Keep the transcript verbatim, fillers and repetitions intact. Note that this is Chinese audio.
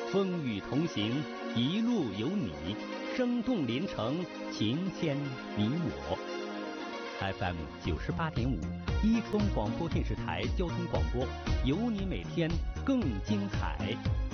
风雨同行，一路有你，生动连城，情牵你我。F M 九十八点五，伊通广播电视台交通广播，有你每天更精彩。